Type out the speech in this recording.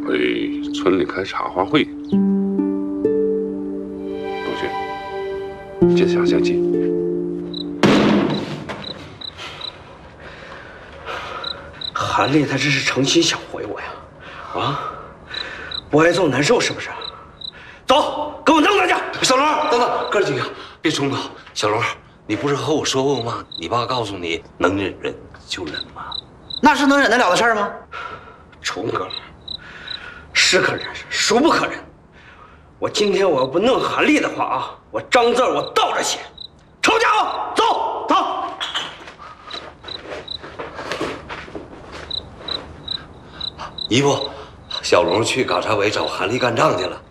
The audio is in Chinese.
为村里开茶话会。东旭，接下相机。 韩丽她这是诚心想回我呀，啊，不挨揍难受是不是？走，跟我弄他去。 小罗，等等，哥几个别冲动。小罗，你不是和我说过吗？你爸告诉你，能忍忍就忍吗？ 那是能忍得了的事儿吗？ 冲哥，是可忍，孰不可忍？我今天我要不弄韩丽的话啊，我张字我倒着写。臭家伙，走走。 姨夫，小龙去嘎查委找韩丽干仗去了。